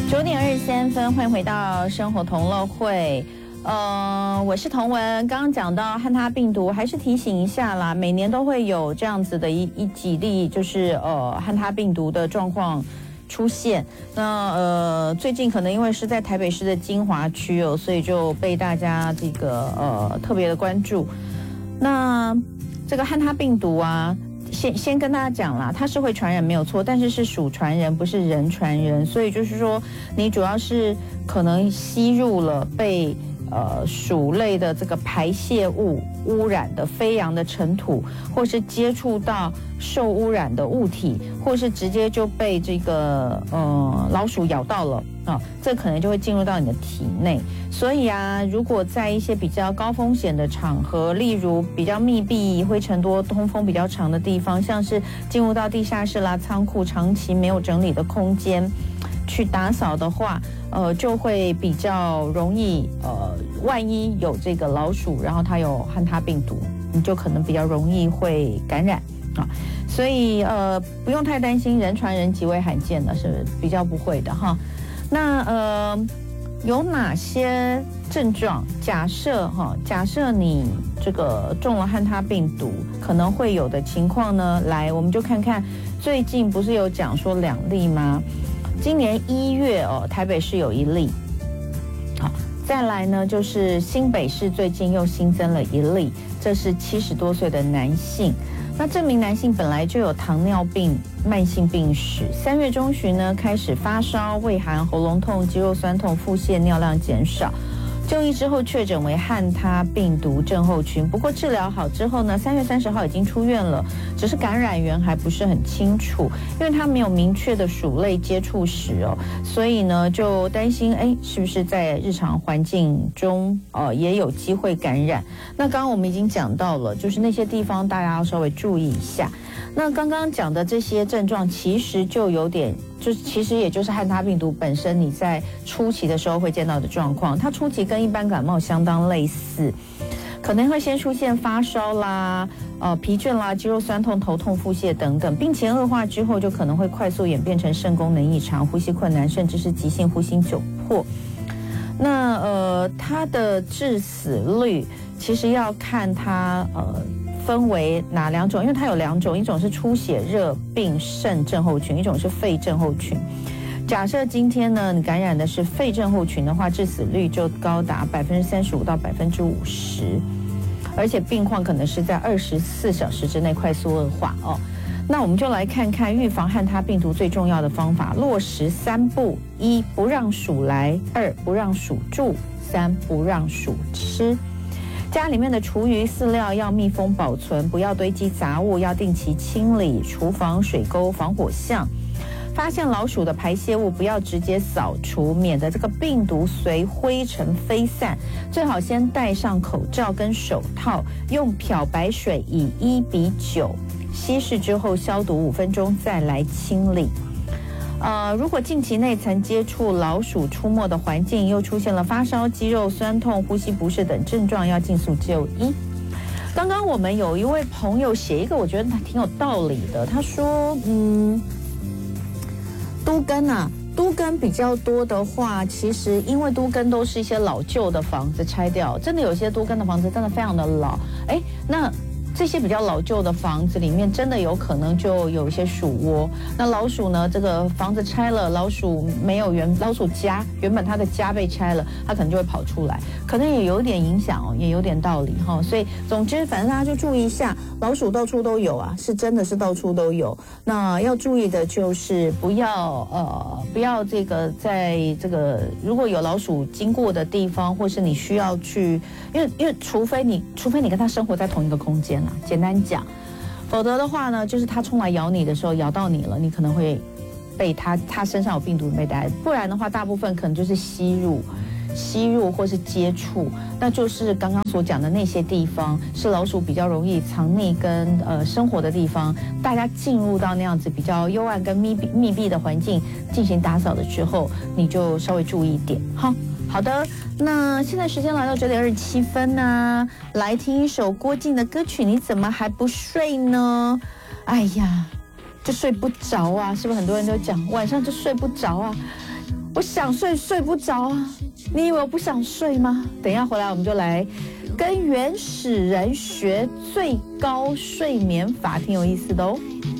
9:23，欢迎回到生活同乐会。我是童文。刚刚讲到汉他病毒，还是提醒一下啦，每年都会有这样子的几例，就是汉他病毒的状况出现。那最近可能因为是在台北市的精华区哦，所以就被大家这个特别的关注。那这个汉他病毒啊，先跟大家讲啦，它是会传染没有错，但是是鼠传人，不是人传人，所以就是说你主要是可能吸入了被鼠类的这个排泄物污染的飞扬的尘土，或是接触到受污染的物体，或是直接就被这个老鼠咬到了啊，这可能就会进入到你的体内。所以啊，如果在一些比较高风险的场合，例如比较密闭、灰尘多、通风比较长的地方，像是进入到地下室啦、仓库，长期没有整理的空间去打扫的话，就会比较容易万一有这个老鼠，然后它有汉他病毒，你就可能比较容易会感染啊。所以不用太担心，人传人极为罕见的，是比较不会的哈。那有哪些症状？假设你这个中了汉他病毒，可能会有的情况呢？来，我们就看看最近不是有讲说2例吗？今年1月台北市有1例，好，再来呢就是新北市最近又新增了1例，这是70多岁的男性。那这名男性本来就有糖尿病慢性病史，3月中旬呢开始发烧、畏寒、喉咙痛、肌肉酸痛、腹泻、尿量减少。就医之后确诊为汉他病毒症候群，不过治疗好之后呢，3月30号已经出院了，只是感染源还不是很清楚，因为他没有明确的鼠类接触史哦，所以呢就担心是不是在日常环境中也有机会感染。那刚刚我们已经讲到了，就是那些地方大家要稍微注意一下。那刚刚讲的这些症状其实就有点，其实也就是汉他病毒本身你在初期的时候会见到的状况，它初期跟一般感冒相当类似，可能会先出现发烧啦、疲倦啦、肌肉酸痛、头痛、腹泻等等，病情恶化之后就可能会快速演变成肾功能异常、呼吸困难，甚至是急性呼吸窘迫。那它的致死率其实要看它分为哪2种，因为它有2种，一种是出血热病肾症候群，一种是肺症候群。假设今天呢你感染的是肺症候群的话，致死率就高达35%到50%，而且病况可能是在24小时之内快速恶化哦。那我们就来看看预防汉他病毒最重要的方法，落实3不：1不让鼠来，2不让鼠住，3不让鼠吃。家里面的厨余饲料要密封保存，不要堆积杂物，要定期清理厨房、水沟、防火巷。发现老鼠的排泄物不要直接扫除，免得这个病毒随灰尘飞散。最好先戴上口罩跟手套，用漂白水以1比9稀释之后消毒5分钟再来清理。如果近期内曾接触老鼠出没的环境，又出现了发烧、肌肉酸痛、呼吸不适等症状，要尽速就医。刚刚我们有一位朋友写一个我觉得挺有道理的，他说都更啊，都更比较多的话，其实因为都更都是一些老旧的房子拆掉，真的有些都更的房子真的非常的老，那这些比较老旧的房子里面真的有可能就有一些鼠窝，那老鼠呢，这个房子拆了，老鼠没有老鼠家原本它的家被拆了，它可能就会跑出来，可能也有点影响也有点道理所以总之反正大家就注意一下，老鼠到处都有啊，是真的是到处都有。那要注意的就是不要这个在这个如果有老鼠经过的地方，或是你需要去，因为除非你跟它生活在同一个空间简单讲，否则的话呢，就是它冲来咬你的时候咬到你了，你可能会被它身上有病毒被带，不然的话大部分可能就是吸入或是接触，那就是刚刚所讲的那些地方是老鼠比较容易藏匿跟生活的地方，大家进入到那样子比较幽暗跟密闭的环境进行打扫的时候，你就稍微注意一点好的，那现在时间来到9:27呢，来听一首郭静的歌曲，你怎么还不睡呢？哎呀，就睡不着啊，是不是很多人都讲晚上就睡不着啊？ 我想睡睡不着啊，你以为我不想睡吗？等一下回来我们就来跟原始人学最高睡眠法，挺有意思的哦。